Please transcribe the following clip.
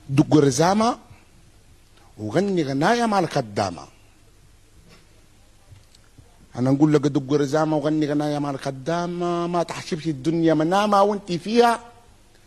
دق رزامة وغني غناية مع الخدامة. أنا نقول لك دق رزامة وغني غناية مع الخدامة، ما تحسبش الدنيا منامة وانت فيها